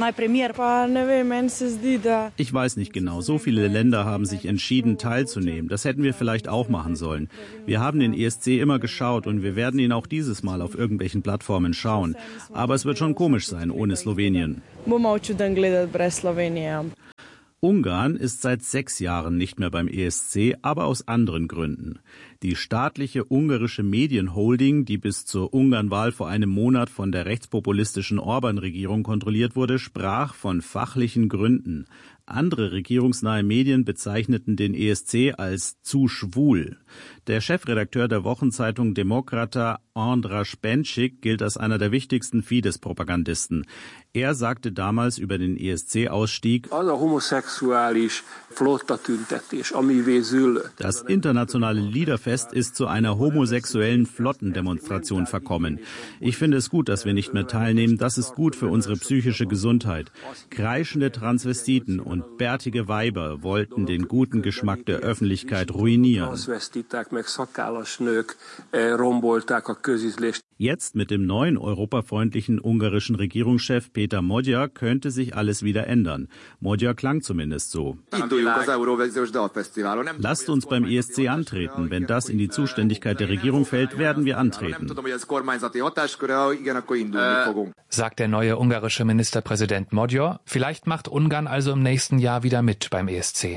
Speaker 10: Ich weiß nicht genau. So viele Länder haben sich entschieden, teilzunehmen. Das hätten wir vielleicht auch machen sollen. Wir haben den ESC immer geschaut und wir werden ihn auch dieses Mal auf irgendwelchen Plattformen schauen. Aber es wird schon komisch sein ohne Slowenien. Ungarn ist seit 6 Jahren nicht mehr beim ESC, aber aus anderen Gründen. Die staatliche ungarische Medienholding, die bis zur Ungarn-Wahl vor einem Monat von der rechtspopulistischen Orban-Regierung kontrolliert wurde, sprach von fachlichen Gründen. Andere regierungsnahe Medien bezeichneten den ESC als zu schwul. Der Chefredakteur der Wochenzeitung Demokrata, Andras Benčík, gilt als einer der wichtigsten Fidesz-Propagandisten. Er sagte damals über den ESC-Ausstieg: Das internationale Liederfest ist zu einer homosexuellen Flottendemonstration verkommen. Ich finde es gut, dass wir nicht mehr teilnehmen. Das ist gut für unsere psychische Gesundheit. Kreischende Transvestiten und bärtige Weiber wollten den guten Geschmack der Öffentlichkeit ruinieren. Jetzt mit dem neuen europafreundlichen ungarischen Regierungschef Peter Magyar könnte sich alles wieder ändern. Magyar klang zumindest so. Lasst uns beim ESC antreten. Wenn das in die Zuständigkeit der Regierung fällt, werden wir antreten.
Speaker 4: Sagt der neue ungarische Ministerpräsident Magyar. Vielleicht macht Ungarn also im nächsten Jahr wieder mit beim ESC.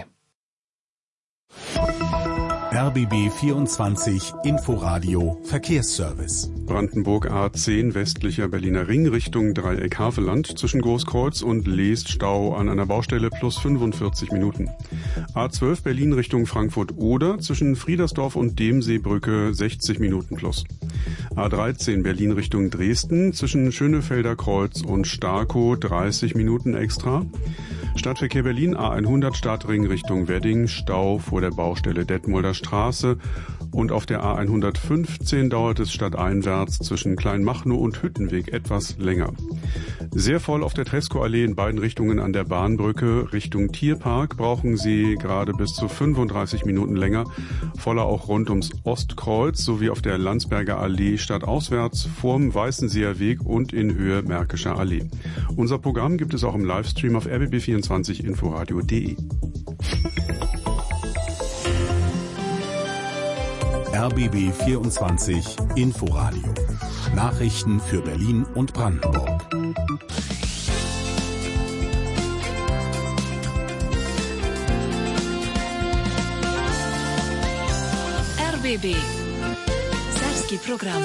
Speaker 3: RBB 24 Inforadio Verkehrsservice.
Speaker 19: Brandenburg A10 westlicher Berliner Ring Richtung Dreieck Havelland zwischen Großkreuz und Leest Stau an einer Baustelle plus 45 Minuten. A12 Berlin Richtung Frankfurt-Oder zwischen Friedersdorf und Demseebrücke 60 Minuten plus. A13 Berlin Richtung Dresden zwischen Schönefelder Kreuz und Starkow 30 Minuten extra. Stadtverkehr Berlin A100 Stadtring Richtung Wedding, Stau vor der Baustelle Detmolder Straße, und auf der A115 dauert es stadteinwärts zwischen Kleinmachnow und Hüttenweg etwas länger. Sehr voll auf der Tresco-Allee in beiden Richtungen an der Bahnbrücke Richtung Tierpark brauchen Sie gerade bis zu 35 Minuten länger. Voller auch rund ums Ostkreuz sowie auf der Landsberger Allee stadtauswärts vorm Weißenseer Weg und in Höhe Märkischer Allee. Unser Programm gibt es auch im Livestream auf rbb24inforadio.de.
Speaker 3: RBB 24 Inforadio. Nachrichten für Berlin und Brandenburg.
Speaker 11: RBB. Serbski program.